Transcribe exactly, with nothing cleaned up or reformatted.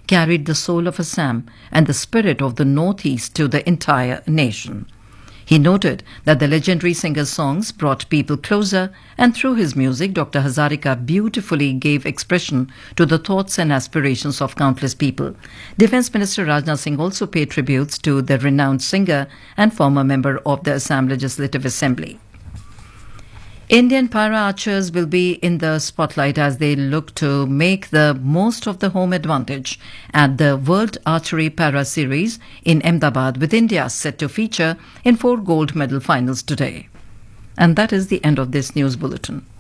carried the soul of Assam and the spirit of the Northeast to the entire nation. He noted that the legendary singer's songs brought people closer, and through his music, Doctor Hazarika beautifully gave expression to the thoughts and aspirations of countless people. Defence Minister Rajnath Singh also paid tributes to the renowned singer and former member of the Assam Legislative Assembly. Indian para-archers will be in the spotlight as they look to make the most of the home advantage at the World Archery Para Series in Ahmedabad, with India set to feature in four gold medal finals today. And that is the end of this news bulletin.